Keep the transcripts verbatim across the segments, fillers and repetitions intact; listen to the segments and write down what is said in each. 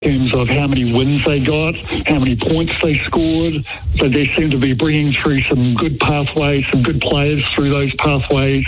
in terms of how many wins they got, how many points they scored. So they seem to be bringing through some good pathways, some good players through those pathways.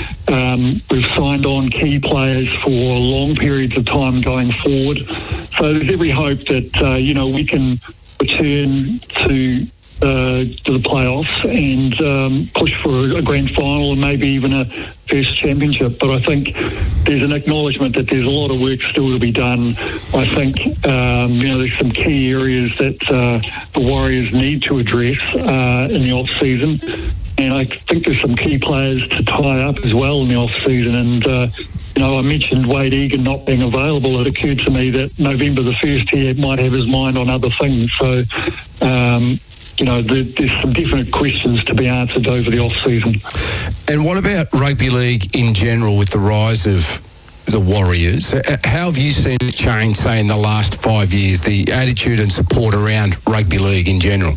Um, we've signed on key players for long periods of time going forward. So there's every hope that, uh, you know, we can return to uh, to the playoffs and um, push for a grand final and maybe even a first championship. But I think there's an acknowledgement that there's a lot of work still to be done. I think, um, you know, there's some key areas that uh, the Warriors need to address uh, in the off-season. And I think there's some key players to tie up as well in the off-season. And, uh, you know, I mentioned Wade Egan not being available. It occurred to me that November the first he might have his mind on other things. So, um, you know, there, there's some definite questions to be answered over the off-season. And what about rugby league in general with the rise of the Warriors? How have you seen it change, say, in the last five years, the attitude and support around rugby league in general?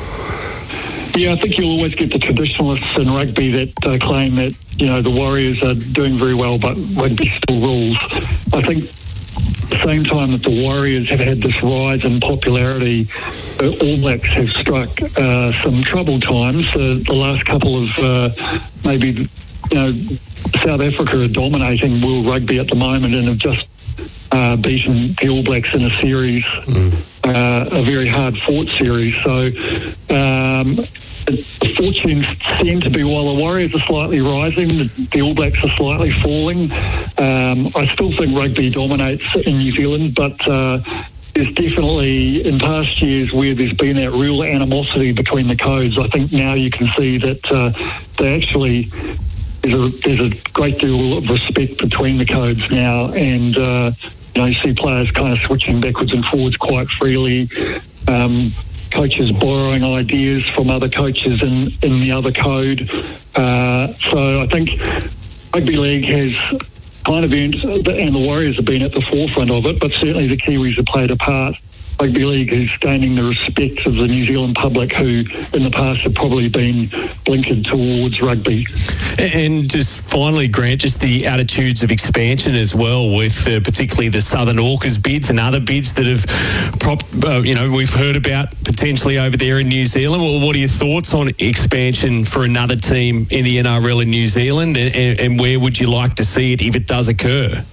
Yeah, I think you'll always get the traditionalists in rugby that uh, claim that, you know, the Warriors are doing very well, but rugby still rules. I think at the same time that the Warriors have had this rise in popularity, the All Blacks have struck uh, some troubled times. Uh, the last couple of uh, maybe, you know, South Africa are dominating world rugby at the moment and have just uh, beaten the All Blacks in a series, mm. uh, a very hard-fought series. So um, the fortunes seem to be, while the Warriors are slightly rising, the, the All Blacks are slightly falling. Um, I still think rugby dominates in New Zealand, but uh, there's definitely, in past years where there's been that real animosity between the codes, I think now you can see that uh, they actually, there's a, there's a great deal of respect between the codes now, and uh, you know, you see players kind of switching backwards and forwards quite freely. Um, coaches borrowing ideas from other coaches in, in the other code. Uh, so I think rugby league has kind of earned, and the Warriors have been at the forefront of it, but certainly the Kiwis have played a part. Rugby league is gaining the respect of the New Zealand public who in the past have probably been blinkered towards rugby. And just finally, Grant, just the attitudes of expansion as well, with uh, particularly the Southern Orcas bids and other bids that have, prop, uh, you know, we've heard about potentially over there in New Zealand. Well, what are your thoughts on expansion for another team in the N R L in New Zealand, and, and, and where would you like to see it if it does occur?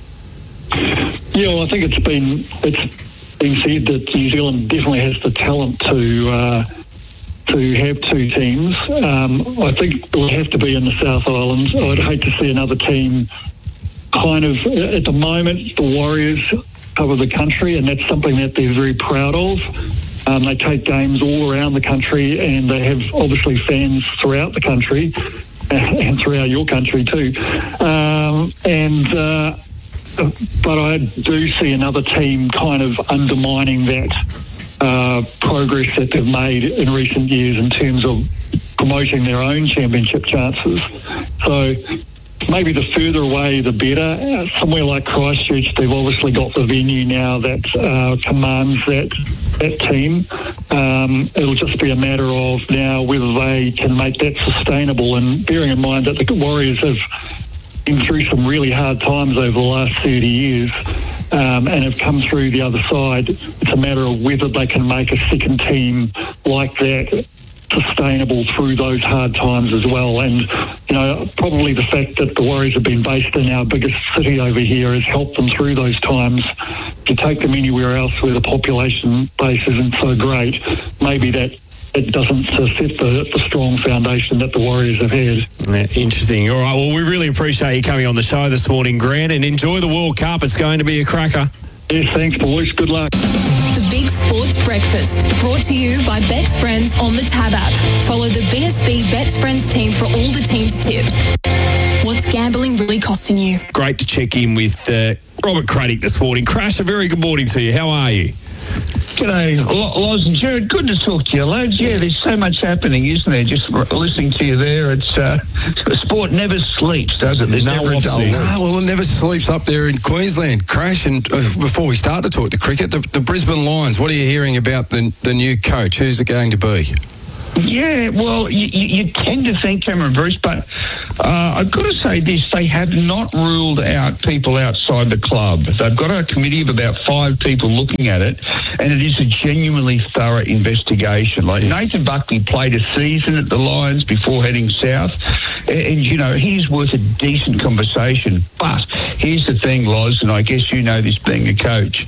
Yeah, well, I think it's been it's been said that New Zealand definitely has the talent to. Uh, to have two teams. Um, I think it would have to be in the South Island. I would hate to see another team kind of, at the moment, the Warriors cover the country, and that's something that they're very proud of. Um, they take games all around the country, and they have obviously fans throughout the country and throughout your country too. Um, and uh, but I do see another team kind of undermining that Uh, progress that they've made in recent years in terms of promoting their own championship chances. So maybe the further away, the better. Uh, somewhere like Christchurch, they've obviously got the venue now that uh, commands that that team. Um, it'll just be a matter of now whether they can make that sustainable, and bearing in mind that the Warriors have been through some really hard times over the last thirty years. Um, and have come through the other side. It's a matter of whether they can make a second team like that sustainable through those hard times as well. And, you know, probably the fact that the Warriors have been based in our biggest city over here has helped them through those times. If you take them anywhere else where the population base isn't so great, maybe that it doesn't set the, the strong foundation that the Warriors have had. Yeah, interesting. All right, well, we really appreciate you coming on the show this morning, Grant, and enjoy the World Cup. It's going to be a cracker. Yes, thanks, boys. Good luck. The Big Sports Breakfast, brought to you by Bet's Friends on the Tab app. Follow the B S B Bet's Friends team for all the team's tips. What's gambling really costing you? Great to check in with uh, Robert Craddock this morning. Crash, a very good morning to you. How are you? G'day, Loz and Jared. Good to talk to you, lads. Yeah, there's so much happening, isn't there? Just listening to you there, it's uh, sport never sleeps, does it? There's no never a dull no, well, it never sleeps up there in Queensland. Crash, and uh, before we start to talk to cricket, the, the Brisbane Lions, what are you hearing about the, the new coach? Who's it going to be? Yeah, well, you, you, you tend to think Cameron Bruce, but uh, I've got to say this, they have not ruled out people outside the club. They've got a committee of about five people looking at it, and it is a genuinely thorough investigation. Like Nathan Buckley played a season at the Lions before heading south, and, and you know, he's worth a decent conversation. But here's the thing, Loz, and I guess you know this being a coach.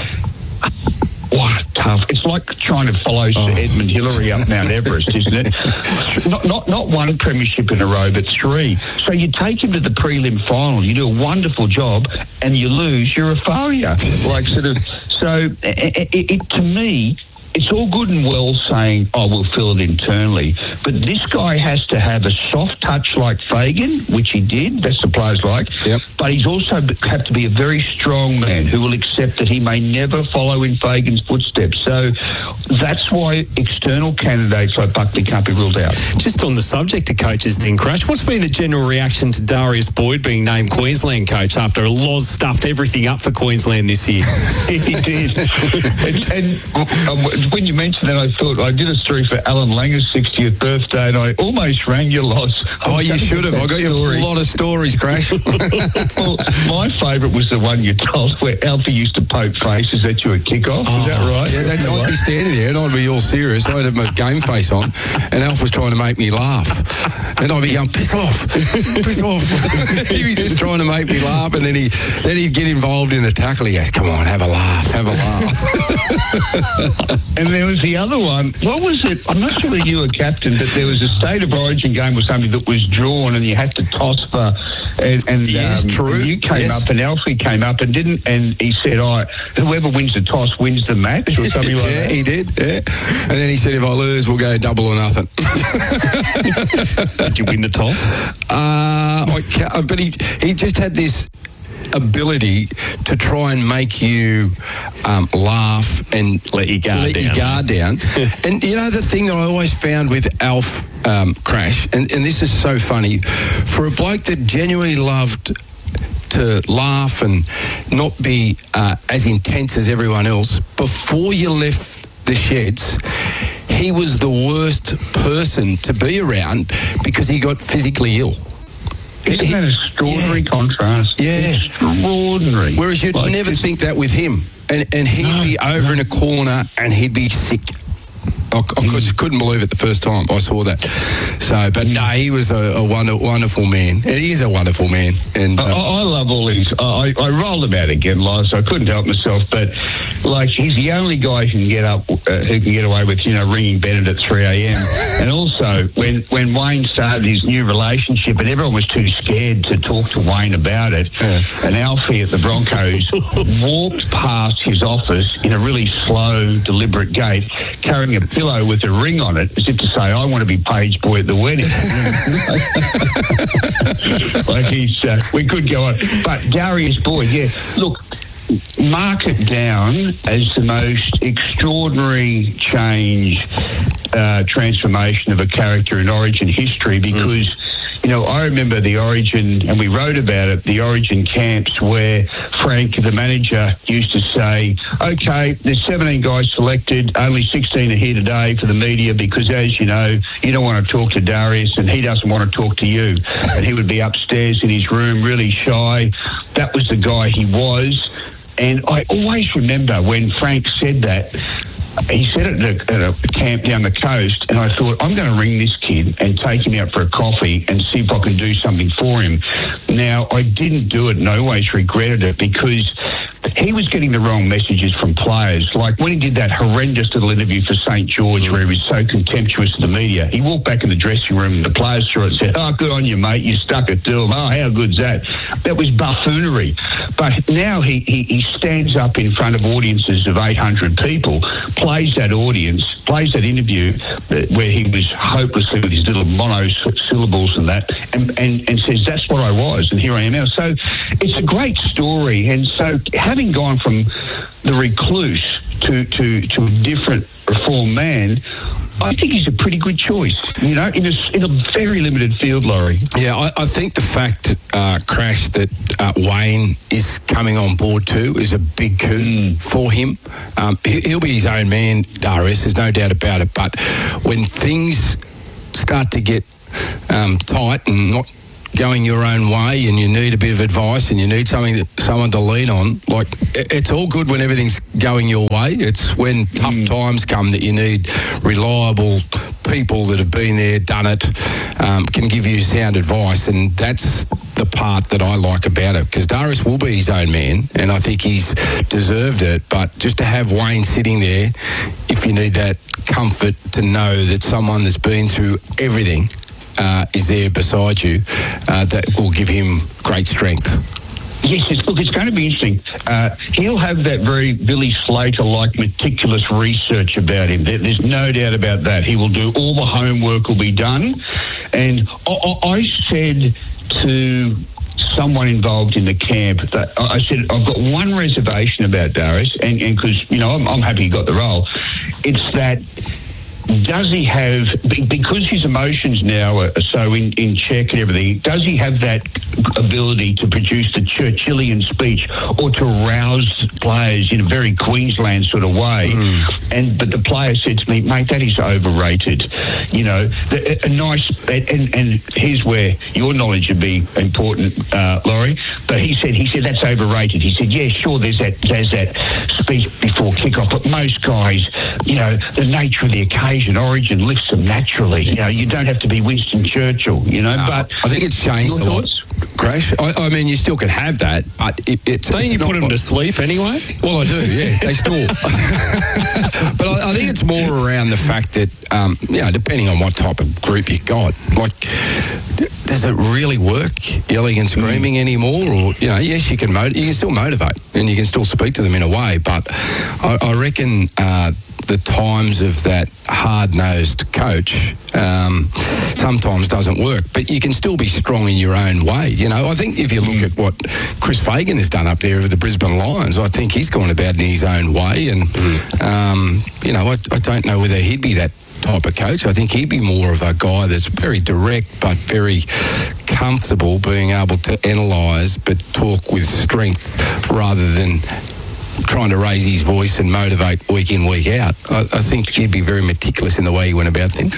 What tough. It's like trying to follow oh. Sir Edmund Hillary up Mount Everest, isn't it? Not, not not one premiership in a row, but three. So you take him to the prelim final, you do a wonderful job, and you lose, you're a failure. Like sort of, so it, it, it, to me, it's all good and well saying, oh, we'll fill it internally. But this guy has to have a soft touch like Fagan, which he did, that's the players like. Yep. But he's also have to be a very strong man who will accept that he may never follow in Fagan's footsteps. So that's why external candidates like Buckley can't be ruled out. Just on the subject of coaches then, Crash, what's been the general reaction to Darius Boyd being named Queensland coach after Loz stuffed everything up for Queensland this year? He did. and, and um, when you mentioned that, I thought I did a story for Alan Langer's sixtieth birthday, and I almost rang you, Loz. Oh, you should have. I got you a lot of stories, Crash. Well, my favourite was the one you told where Alfie used to poke faces at you at kickoff. Oh, is that right? Yeah, that's, I'd be standing there and I'd be all serious. I'd have my game face on, and Alf was trying to make me laugh. And I'd be going, piss off, piss off. He'd be just trying to make me laugh, and then, he, then he'd get involved in the tackle. He goes, come on, have a laugh, have a laugh. And there was the other one. What was it? I'm not sure that you were captain, but there was a State of Origin game or something that was drawn, and you had to toss for. And, and yes, um, true. And you came yes. up, and Alfie came up, and didn't. And he said, "Oh, whoever wins the toss wins the match," or something like yeah, that. he did. Yeah. And then he said, "If I lose, we'll go double or nothing." Did you win the toss? Uh, I ca- but he he just had this ability to try and make you um, laugh and let your guard let down. your guard down. And you know the thing that I always found with Alf um, Crash, and, and this is so funny, for a bloke that genuinely loved to laugh and not be uh, as intense as everyone else, before you left the sheds, he was the worst person to be around because he got physically ill. Isn't that an extraordinary yeah. contrast? Yeah. Extraordinary. Whereas you'd like never just, think that with him. And and he'd no, be over no. in a corner and he'd be sick. I, I mm. just couldn't believe it the first time I saw that. So, but mm. no, he was a, a wonder, wonderful man. He is a wonderful man. And um, I, I love all these. I, I rolled him out again, Liza. I couldn't help myself. But like, he's the only guy who can get up, uh, who can get away with, you know, ringing Bennett at three a.m. And also, when when Wayne started his new relationship, and everyone was too scared to talk to Wayne about it, yeah. and Alfie at the Broncos walked past his office in a really slow, deliberate gait, carrying a pillow with a ring on it, as if to say, I want to be page boy at the wedding. Like he's, uh, we could go on. But Darius Boyd, yeah, look, mark it down as the most extraordinary change, uh, transformation of a character in Origin history, because mm. you know, I remember the Origin, and we wrote about it, the Origin camps where Frank, the manager, used to say, okay, there's seventeen guys selected, only sixteen are here today for the media because, as you know, you don't want to talk to Darius and he doesn't want to talk to you. And he would be upstairs in his room, really shy. That was the guy he was. And I always remember when Frank said that, he said it at a, at a camp down the coast, and I thought, I'm going to ring this kid and take him out for a coffee and see if I can do something for him. Now, I didn't do it, and I always regretted it, because he was getting the wrong messages from players. Like when he did that horrendous little interview for Saint George where he was so contemptuous of the media, he walked back in the dressing room and the players saw it and said, oh, good on you, mate, you stuck it to him. Oh, how good's that? That was buffoonery. But now he, he, he stands up in front of audiences of eight hundred people, plays that audience, plays that interview where he was hopelessly with his little monosyllables and that, and, and, and says, that's what I was, and here I am now. So it's a great story. And so having gone from the recluse to, to, to a different reformed man, I think he's a pretty good choice, you know, in a, in a very limited field, Laurie. Yeah, I, I think the fact, uh, Crash, that uh, Wayne is coming on board too is a big coup mm. for him. Um, he, he'll be his own man, Darius, there's no doubt about it. But when things start to get um, tight and not going your own way, and you need a bit of advice and you need something that someone to lean on, like, it's all good when everything's going your way. It's when tough mm. times come that you need reliable people that have been there, done it, um, can give you sound advice, and that's the part that I like about it, because Darius will be his own man and I think he's deserved it. But just to have Wayne sitting there, if you need that comfort to know that someone that's been through everything Uh, is there beside you, uh, that will give him great strength. Yes, it's, look, it's going to be interesting. Uh, he'll have that very Billy Slater-like meticulous research about him. There, there's no doubt about that. He will do all the homework will be done. And I, I, I said to someone involved in the camp that I said, I've got one reservation about Darius, and because, you know, I'm, I'm happy he got the role. It's that, does he have, because his emotions now are so in, in check and everything, does he have that ability to produce the Churchillian speech or to rouse players in a very Queensland sort of way? Mm. And but the player said to me, mate, that is overrated. You know, the, a, a nice, and, and here's where your knowledge would be important, uh, Laurie, but he said, he said, that's overrated. He said, yeah, sure, there's that, there's that speech before kickoff, but most guys, you know, the nature of the occasion, Origin lifts them naturally. You know, you don't have to be Winston Churchill, you know, no, but... I think it's changed a lot, Crash. I, I mean, you still can have that, but it, it's... Don't it's you not put them like, to sleep anyway? Well, I do, yeah, they snore. But I, I think it's more around the fact that, um, you know, depending on what type of group you got, like, d- does it really work, yelling and screaming mm. anymore? Or, you know, yes, you can, motiv- you can still motivate and you can still speak to them in a way, but I, I reckon... Uh, the times of that hard-nosed coach um, sometimes doesn't work, but you can still be strong in your own way. You know, I think if you look at what Chris Fagan has done up there with the Brisbane Lions, I think he's gone about it in his own way, and um, you know, I, I don't know whether he'd be that type of coach. I think he'd be more of a guy that's very direct but very comfortable being able to analyse but talk with strength rather than trying to raise his voice and motivate week in, week out. I, I think he'd be very meticulous in the way he went about things.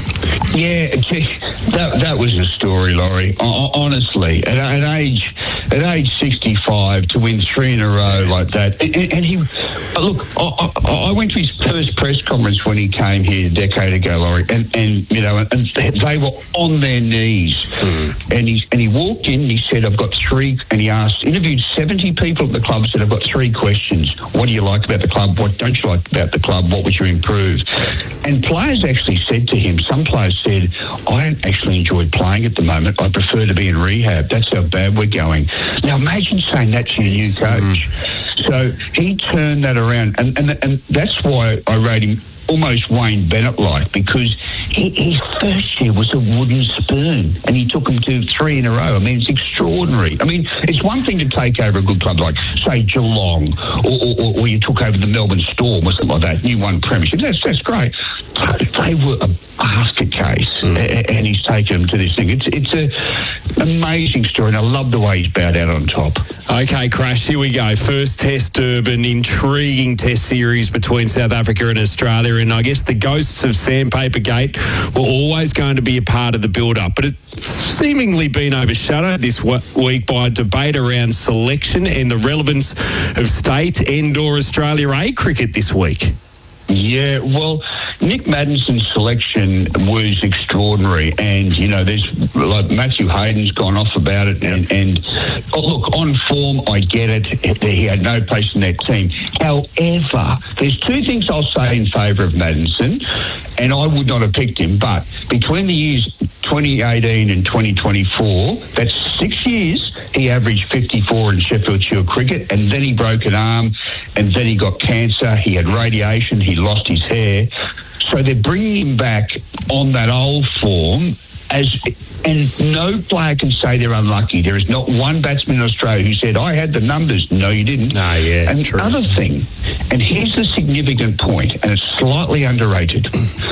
Yeah, that that was a story, Laurie. Honestly, at, at age at age sixty-five, to win three in a row like that, and, and he look. I, I went to his first press conference when he came here a decade ago, Laurie, and, and you know, and they were on their knees, mm. and he and he walked in. And he said, "I've got three," and he asked, interviewed seventy people at the club. Said, "I've got three questions. What do you like about the club? What don't you like about the club? What would you improve?" And players actually said to him, some players said, "I don't actually enjoy playing at the moment. I prefer to be in rehab. That's how bad we're going." Now imagine saying that to your new coach. Mm. So he turned that around, and, and and that's why I rate him almost Wayne Bennett-like, because he, his first year was a wooden spoon, and he took them to three in a row. I mean, it's extraordinary. I mean, it's one thing to take over a good club like, say, Geelong, or, or, or you took over the Melbourne Storm or something like that, and you won premiership. That's, that's great. They were a basket case, mm. and he's taken them to this thing. It's it's a amazing story, and I love the way he's bowed out on top. Okay, Crash, here we go. First Test Durban, intriguing Test series between South Africa and Australia, and I guess the ghosts of Sandpaper Gate were always going to be a part of the build-up, but it's seemingly been overshadowed this week by a debate around selection and the relevance of state and/or Australia A cricket this week. Yeah, well, Nick Maddison's selection was extraordinary, and you know, there's like Matthew Hayden's gone off about it, and, and oh, look, on form, I get it. He had no place in that team. However, there's two things I'll say in favour of Maddison, and I would not have picked him, but between the years twenty eighteen and twenty twenty-four, that's six years, he averaged fifty-four in Sheffield Shield cricket, and then he broke an arm, and then he got cancer, he had radiation, he lost his hair. So they're bringing him back on that old form, as and no player can say they're unlucky. There is not one batsman in Australia who said, "I had the numbers." No, you didn't. No, yeah, and true. the other thing, and here's the significant point, and it's slightly underrated.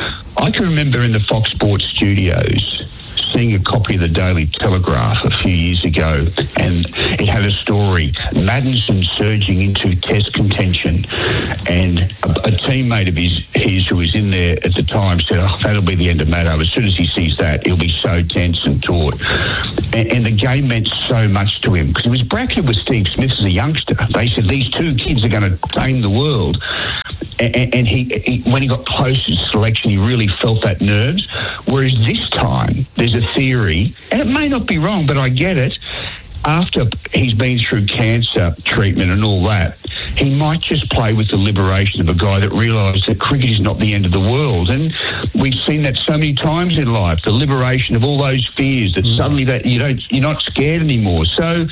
I can remember in the Fox Sports studios seeing a copy of the Daily Telegraph a few years ago, and it had a story, Maddinson surging into Test contention, and a, a teammate of his, his who was in there at the time said, oh, that'll be the end of Maddo. As soon as he sees that, he'll be so tense and taut. And, and the game meant so much to him, because he was bracketed with Steve Smith as a youngster. They said, these two kids are going to tame the world. And, and he, he, when he got close to selection, he really felt that nerves. Whereas this time, there's a theory, and it may not be wrong, but I get it. After he's been through cancer treatment and all that, he might just play with the liberation of a guy that realised that cricket is not the end of the world. And we've seen that so many times in life, the liberation of all those fears, that suddenly that you don't, you're not scared anymore. So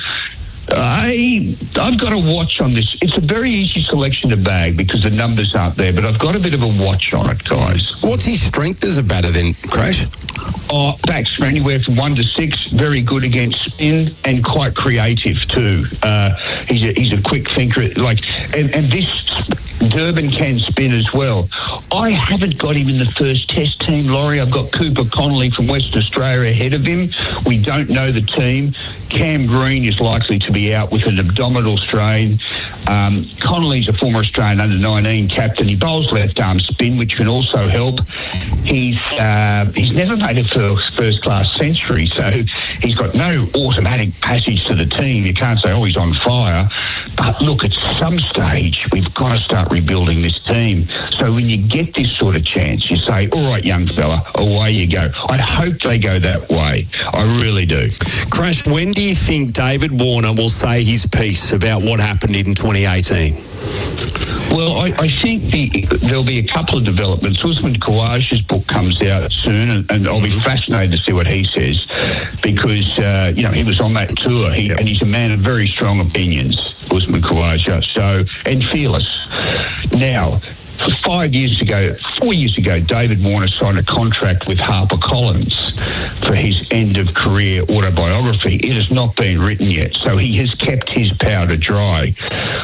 I, I've got a watch on this. It's a very easy selection to bag because the numbers aren't there, but I've got a bit of a watch on it, guys. What's his strength as a batter then, Crash? Oh, backs for anywhere from one to six. Very good against spin and quite creative too. Uh, he's a he's a quick thinker. Like, and, and this Durban can spin as well. I haven't got him in the first Test team, Laurie. I've got Cooper Connolly from Western Australia ahead of him. We don't know the team. Cam Green is likely to be out with an abdominal strain. Um, Connolly's a former Australian under nineteen captain. He bowls left arm spin, which can also help. He's uh, he's never made a first, first class century, so he's got no automatic passage to the team. You can't say, oh, he's on fire. But look, at some stage, we've got to start rebuilding this team. So when you get this sort of chance, you say, all right, young fella, away you go. I hope they go that way. I really do. Crash, when do you think David Warner will say his piece about what happened in twenty eighteen? Well, I, I think the, there'll be a couple of developments. Usman Khawaja's book comes out soon, and, and I'll be fascinated to see what he says, because uh, you know, he was on that tour, he, and he's a man of very strong opinions, Usman Khawaja, so, and fearless. Now, five years ago, four years ago, David Warner signed a contract with HarperCollins for his end-of-career autobiography. It has not been written yet, so he has kept his powder dry.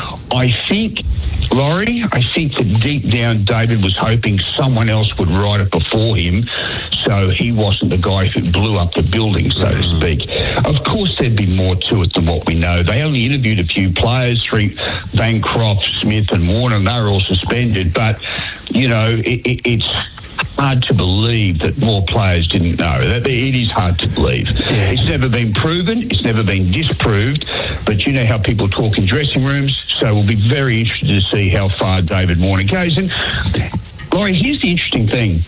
I think, Laurie, I think that deep down David was hoping someone else would write it before him, so he wasn't the guy who blew up the building, so to speak. Of course, there'd be more to it than what we know. They only interviewed a few players, three, Bancroft, Smith and Warner, and they were all suspended, but, you know, it, it, it's hard to believe that more players didn't know. It is hard to believe. Yeah. It's never been proven. It's never been disproved. But you know how people talk in dressing rooms, so we'll be very interested to see how far David Warner goes. And, Laurie, here's the interesting thing.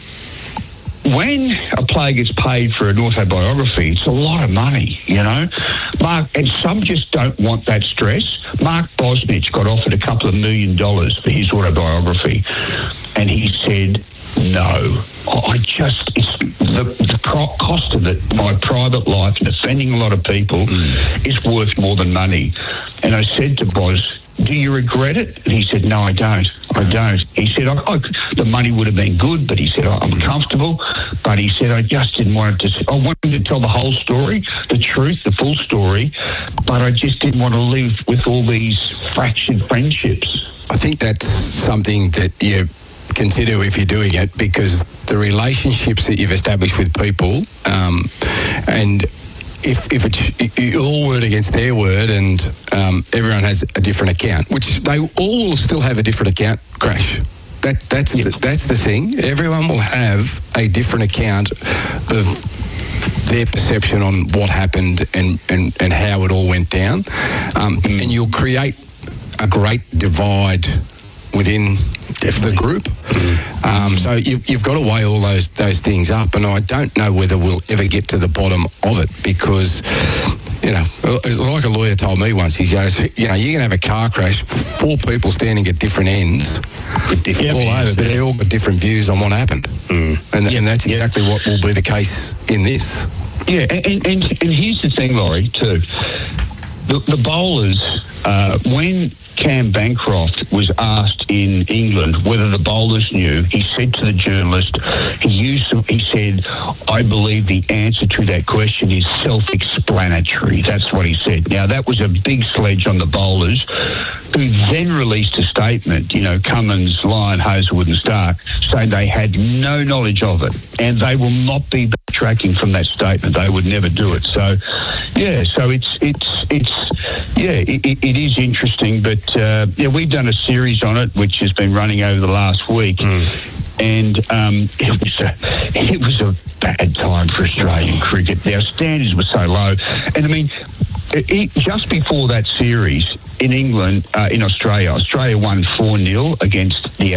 When a player gets paid for an autobiography, it's a lot of money, you know. Mark, and some just don't want that stress. Mark Bosnich got offered a couple of million dollars for his autobiography, and he said, no, I just, it's the, the cost of it, my private life and offending a lot of people mm. is worth more than money. And I said to Bos, do you regret it? And he said, no, I don't. I don't. He said, I, I, the money would have been good, but he said, I'm comfortable. But he said, I just didn't want it to, I wanted to tell the whole story, the truth, the full story, but I just didn't want to live with all these fractured friendships. I think that's something that you consider if you're doing it, because the relationships that you've established with people, um, and if if it's your word against their word, and um, everyone has a different account, which they all still have a different account, Crash. That that's yep. the, that's the thing. Everyone will have a different account of their perception on what happened and, and, and how it all went down, um, mm. and you'll create a great divide within Definitely. the group. Mm. Um, so you, you've got to weigh all those those things up, and I don't know whether we'll ever get to the bottom of it, because, you know, like a lawyer told me once, he goes, you know, you can have a car crash, four people standing at different ends, different all over, but they all got different views on what happened. Mm. And, yep. and that's exactly yep. what will be the case in this. Yeah, and, and, and here's the thing, Laurie, too. The, the bowlers, uh, when Cam Bancroft was asked in England whether the bowlers knew, he said to the journalist, he used, he said, I believe the answer to that question is self-explanatory. That's what he said. Now, that was a big sledge on the bowlers, who then released a statement, you know, Cummins, Lyon, Hazelwood and Stark, saying they had no knowledge of it and they will not be backtracking from that statement. They would never do it. So, yeah, so it's, it's, it's yeah, it, it is interesting. But, uh, yeah, we've done a series on it, which has been running over the last week. Mm. And um, it was a, it was a bad time for Australian cricket. Our standards were so low. And, I mean, it, just before that series in England, uh, in Australia, Australia won four nil against the